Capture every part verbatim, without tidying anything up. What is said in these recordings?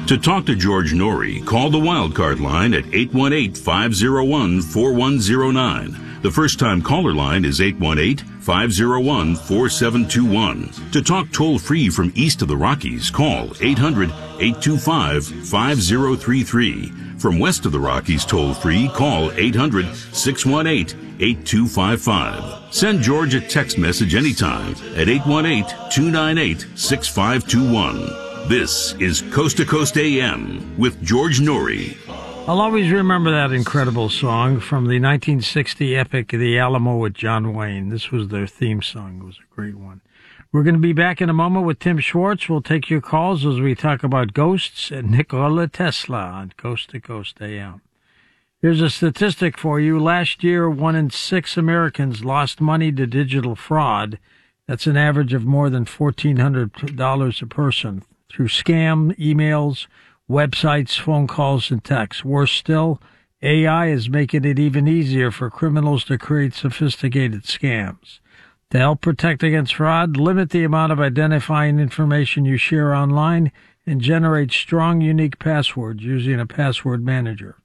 To talk to George Norrie, call the Wildcard line at eight one eight, five oh one, four one oh nine. The first-time caller line is eight one eight, five oh one, four seven two one. To talk toll-free from east of the Rockies, call eight hundred, eight two five, five oh three three. From west of the Rockies toll-free, call eight hundred, six one eight, eight two five five. Send George a text message anytime at eight one eight, two nine eight, six five two one. This is Coast to Coast A M with George Norrie. I'll always remember that incredible song from the nineteen sixty epic The Alamo with John Wayne. This was their theme song. It was a great one. We're going to be back in a moment with Tim Schwartz. We'll take your calls as we talk about ghosts and Nikola Tesla on Coast to Coast A M. Here's a statistic for you. Last year, one in six Americans lost money to digital fraud. That's an average of more than fourteen hundred dollars a person through scam, emails, websites, phone calls, and texts. Worse still, A I is making it even easier for criminals to create sophisticated scams. To help protect against fraud, limit the amount of identifying information you share online and generate strong, unique passwords using a password manager.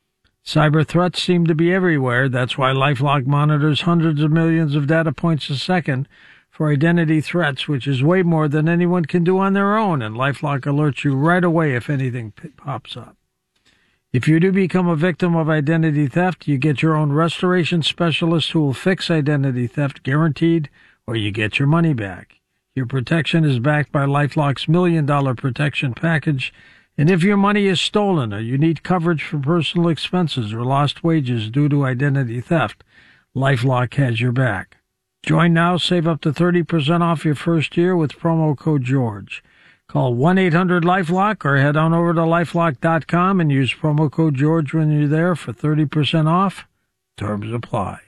Cyber threats seem to be everywhere. That's why LifeLock monitors hundreds of millions of data points a second for identity threats, which is way more than anyone can do on their own, and LifeLock alerts you right away if anything p- pops up. If you do become a victim of identity theft, you get your own restoration specialist who will fix identity theft guaranteed, or you get your money back. Your protection is backed by LifeLock's million dollar protection package, and if your money is stolen or you need coverage for personal expenses or lost wages due to identity theft, LifeLock has your back. Join now, save up to thirty percent off your first year with promo code George. Call one eight hundred LifeLock or head on over to lifelock dot com and use promo code George when you're there for thirty percent off. Terms apply.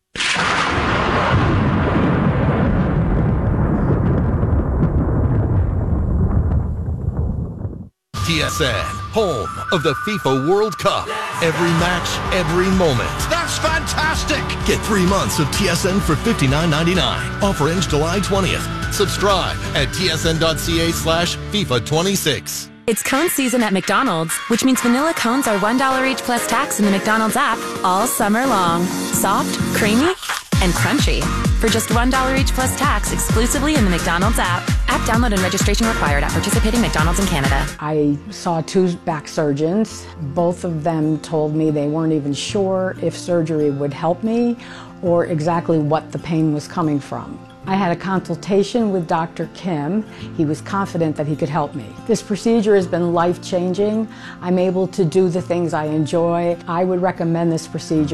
T S N, home of the FIFA World Cup. Every match, every moment. That's fantastic! Get three months of T S N for fifty-nine ninety-nine. Offer ends July twentieth. Subscribe at tsn.ca slash FIFA 26. It's cone season at McDonald's, which means vanilla cones are one dollar each plus tax in the McDonald's app all summer long. Soft, creamy, and crunchy. For just one dollar each plus tax exclusively in the McDonald's app. App download and registration required at participating McDonald's in Canada. I saw two back surgeons. Both of them told me they weren't even sure if surgery would help me or exactly what the pain was coming from. I had a consultation with Doctor Kim. He was confident that he could help me. This procedure has been life-changing. I'm able to do the things I enjoy. I would recommend this procedure.